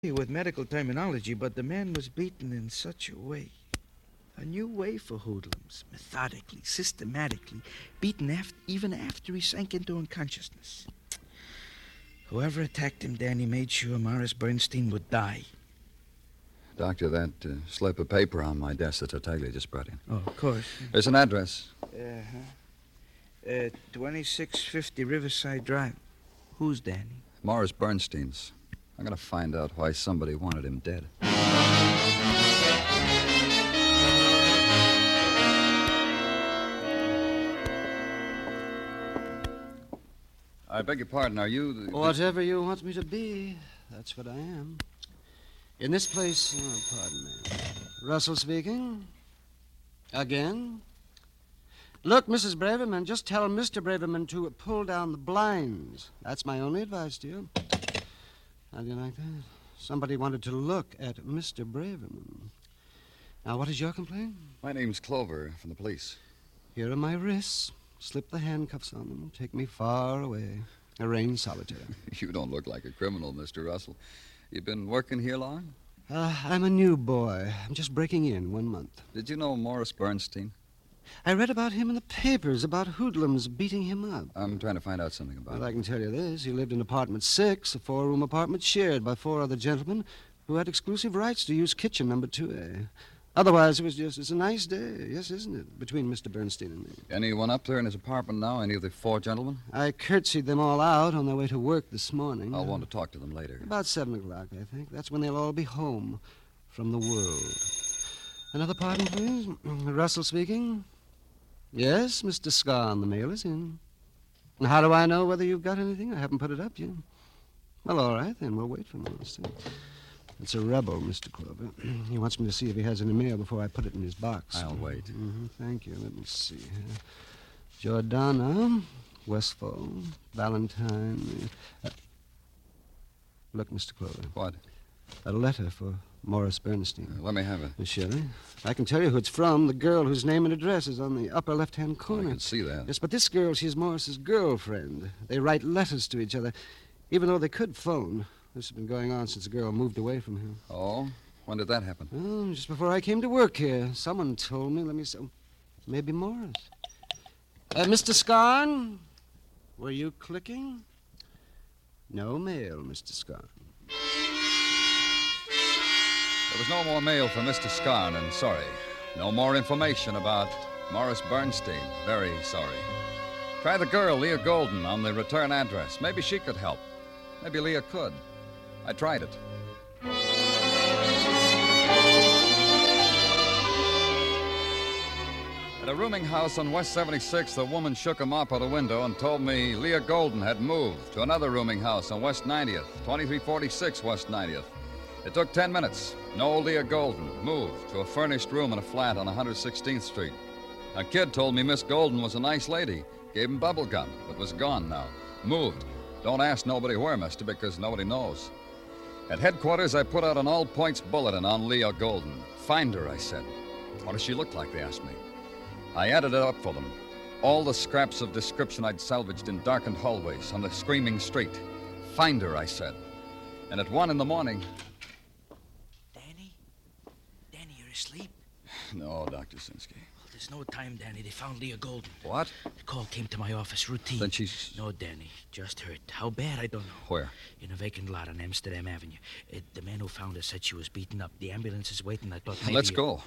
with medical terminology, but the man was beaten in such a way. A new way for hoodlums, methodically, systematically, beaten even after he sank into unconsciousness. Whoever attacked him, Danny, made sure Morris Bernstein would die. Doctor, that slip of paper on my desk that Tartaglia just brought in. Oh, of course. There's an address. 2650 Riverside Drive. Who's Danny? Morris Bernstein's. I'm going to find out why somebody wanted him dead. I beg your pardon, are you Whatever you want me to be, that's what I am. In this place, pardon me. Russell speaking. Again. Look, Mrs. Braverman, just tell Mr. Braverman to pull down the blinds. That's my only advice to you. How do you like that? Somebody wanted to look at Mr. Braverman. Now, what is your complaint? My name's Clover, from the police. Here are my wrists. Slip the handcuffs on them. Take me far away. Arrange solitaire. You don't look like a criminal, Mr. Russell. You been working here long? I'm a new boy. I'm just breaking in 1 month. Did you know Morris Bernstein? I read about him in the papers, about hoodlums beating him up. I'm trying to find out something about Well, it. I can tell you this. He lived in apartment 6, a 4-room apartment shared by 4 other gentlemen who had exclusive rights to use kitchen number 2A. Otherwise, it's a nice day, yes, isn't it, between Mr. Bernstein and me. Anyone up there in his apartment now? Any of the 4 gentlemen? I curtsied them all out on their way to work this morning. I'll want to talk to them later. About 7 o'clock, I think. That's when they'll all be home from the world. Another pardon, please? Russell speaking. Yes, Mr. Scarn, the mail is in. How do I know whether you've got anything? I haven't put it up yet. Well, all right, then. We'll wait for him. It's a rebel, Mr. Clover. He wants me to see if he has any mail before I put it in his box. I'll wait. Mm-hmm. Thank you. Let me see. Jordana, Westfall, Valentine. Look, Mr. Clover. What? A letter for Morris Bernstein. Let me have it. Surely. I can tell you who it's from. The girl whose name and address is on the upper left-hand corner. I can see that. Yes, but this girl, she's Morris's girlfriend. They write letters to each other, even though they could phone. This has been going on since the girl moved away from him. Oh? When did that happen? Oh, just before I came to work here. Someone told me. Let me see. Maybe Morris. Mr. Scarn? Were you clicking? No mail, Mr. Scarn. There was no more mail for Mr. Scarn, and sorry. No more information about Morris Bernstein. Very sorry. Try the girl, Leah Golden, on the return address. Maybe she could help. Maybe Leah could. I tried it. At a rooming house on West 76th, a woman shook a mop out a window and told me Leah Golden had moved to another rooming house on West 90th, 2346 West 90th. It took 10 minutes. No Leah Golden. Moved to a furnished room in a flat on 116th Street. A kid told me Miss Golden was a nice lady. Gave him bubble gum, but was gone now. Moved. Don't ask nobody where, mister, because nobody knows. At headquarters, I put out an all-points bulletin on Leah Golden. Find her, I said. What does she look like, they asked me. I added it up for them. All the scraps of description I'd salvaged in darkened hallways on the screaming street. Find her, I said. And at 1 a.m... Danny? Danny, you're asleep? No, Dr. Sinsky. Well, there's no time, Danny. They found Leah Golden. What? The call came to my office, routine. Then she's... No, Danny. Just hurt. How bad, I don't know. Where? In a vacant lot on Amsterdam Avenue. The man who found her said she was beaten up. The ambulance is waiting. I thought maybe... Let's go.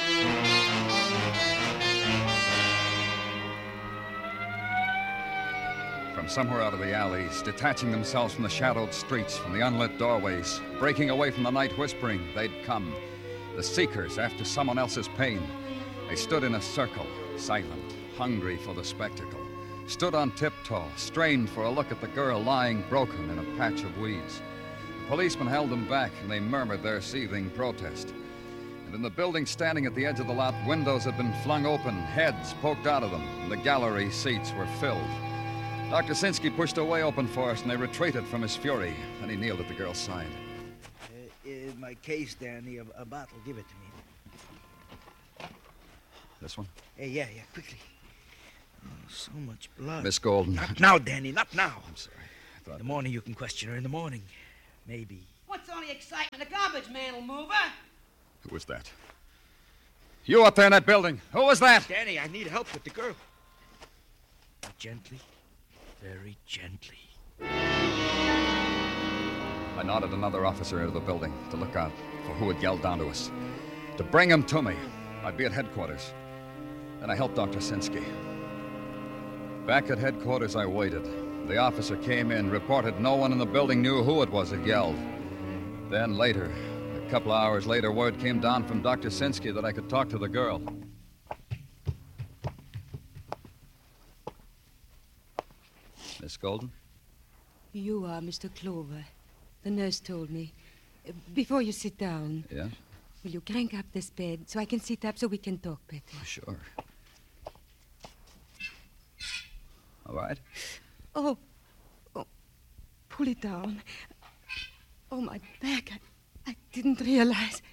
From somewhere out of the alleys, detaching themselves from the shadowed streets, from the unlit doorways, breaking away from the night whispering, they'd come. The seekers after someone else's pain. They stood in a circle, silent, hungry for the spectacle. Stood on tiptoe, strained for a look at the girl lying broken in a patch of weeds. The policeman held them back, and they murmured their seething protest. And in the building standing at the edge of the lot, windows had been flung open, heads poked out of them, and the gallery seats were filled. Dr. Sinsky pushed a way open for us, and they retreated from his fury. Then he kneeled at the girl's side. My case, Danny, a bottle. Give it to me. This one? Yeah, quickly. Oh, so much blood. Miss Golden. Not now, Danny, not now. I'm sorry. I thought... In the morning you can question her. In the morning. Maybe. What's on the excitement. The garbage man will move her. Who was that? You up there in that building. Who was that? Danny, I need help with the girl. Gently, very gently. I nodded another officer into the building to look out for who had yelled down to us. To bring him to me. I'd be at headquarters. Then I helped Dr. Sinsky. Back at headquarters, I waited. The officer came in, reported no one in the building knew who it was that yelled. Then later, a couple of hours later, word came down from Dr. Sinsky that I could talk to the girl. Miss Golden? You are Mr. Clover. The nurse told me. Before you sit down... Yes? Will you crank up this bed so I can sit up so we can talk better? Sure. All right. Oh, pull it down. Oh, my back. I didn't realize.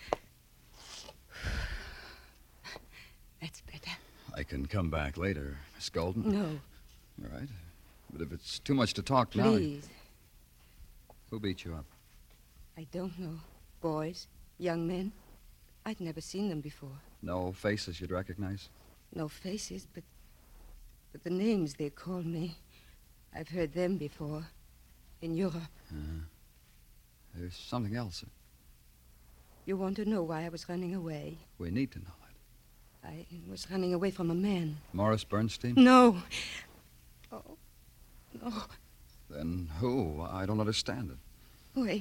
That's better. I can come back later, Miss Golden. No. All right. But if it's too much to talk now... Please. Who beat you up? I don't know. Boys, young men. I'd never seen them before. No faces you'd recognize? No faces, but the names they call me. I've heard them before. In Europe. There's something else. You want to know why I was running away? We need to know it. I was running away from a man. Morris Bernstein? No. Oh, no. Then who? I don't understand it. Wait.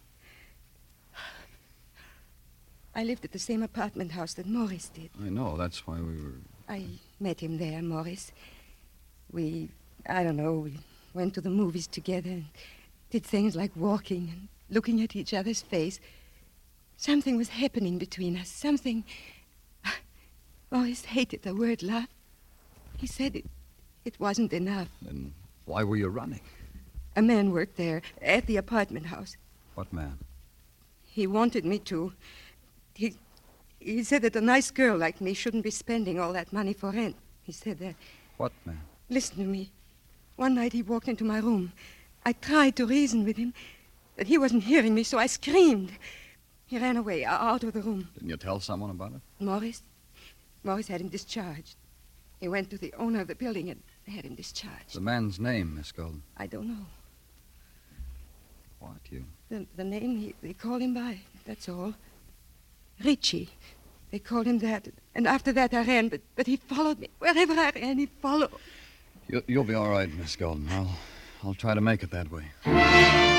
I lived at the same apartment house that Morris did. I know. That's why we were... I met him there, Morris. We went to the movies together and did things like walking and looking at each other's face. Something was happening between us. Something... Morris hated the word love. He said it wasn't enough. Then why were you running? A man worked there at the apartment house. What man? He wanted me to. He said that a nice girl like me shouldn't be spending all that money for rent. He said that. What man? Listen to me. One night he walked into my room. I tried to reason with him, but he wasn't hearing me, so I screamed. He ran away, out of the room. Didn't you tell someone about it? Morris had him discharged. He went to the owner of the building and had him discharged. The man's name, Miss Golden? I don't know. What, you? The name they call him by, that's all. Richie. They called him that. And after that I ran, but he followed me. Wherever I ran, he followed. You'll be all right, Miss Golden. I'll try to make it that way.